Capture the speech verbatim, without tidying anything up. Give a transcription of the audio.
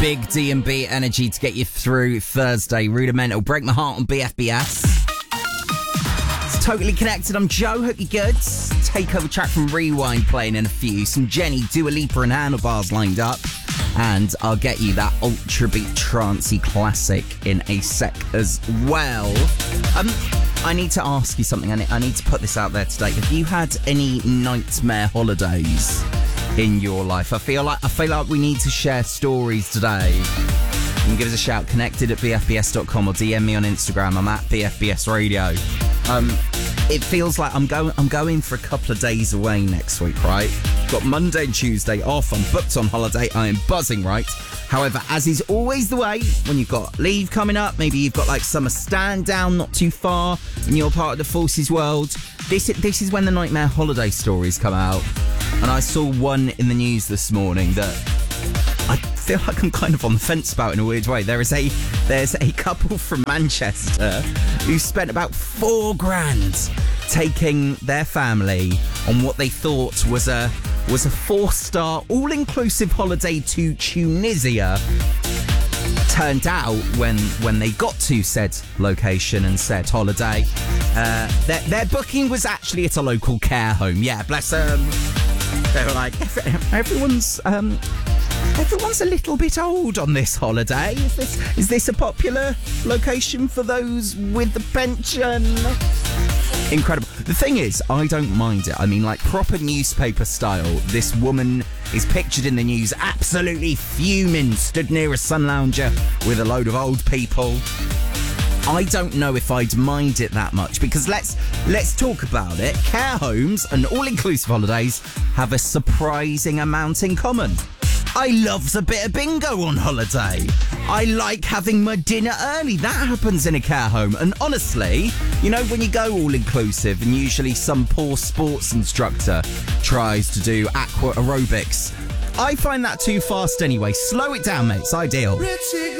Big D and B energy to get you through Thursday. Rudimental, Break My Heart on B F B S. It's Totally Connected. I'm Joe. Hope you're good. Takeover track from Rewind playing in a few. Some Jenny, Dua Lipa and Handlebars lined up. And I'll get you that Ultra Beat Trancey classic in a sec as well. Um, I need to ask you something. I need, I need to put this out there today. Have you had any nightmare holidays in your life? I feel like I feel like we need to share stories today. You can give us a shout. Connected at b f b s dot com or D M me on Instagram. I'm at B F B S Radio. Um, it feels like I'm going. I'm going for a couple of days away next week. Right? Got Monday and Tuesday off. I'm booked on holiday. I am buzzing. Right? However, as is always the way, when you've got leave coming up, maybe you've got like summer stand down not too far in your part of the forces world. This this is when the nightmare holiday stories come out. And I saw one in the news this morning that I feel like I'm kind of on the fence about in a weird way. There is a there's a couple from Manchester who spent about four grand taking their family on what they thought was a was a four-star all-inclusive holiday to Tunisia. Turned out when when they got to said location and said holiday, uh, their, their booking was actually at a local care home. Yeah, bless them. They were like, everyone's um, everyone's a little bit old on this holiday. Is this is this a popular location for those with the pension? Incredible. The thing is, I don't mind it. I mean, like proper newspaper style. This woman is pictured in the news absolutely fuming, stood near a sun lounger with a load of old people. I don't know if I'd mind it that much because let's let's talk about it. Care homes and all-inclusive holidays have a surprising amount in common. I love a bit of bingo on holiday. I like having my dinner early. That happens in a care home. And honestly, you know, when you go all-inclusive and usually some poor sports instructor tries to do aqua aerobics, I find that too fast anyway. Slow it down, mate. It's ideal.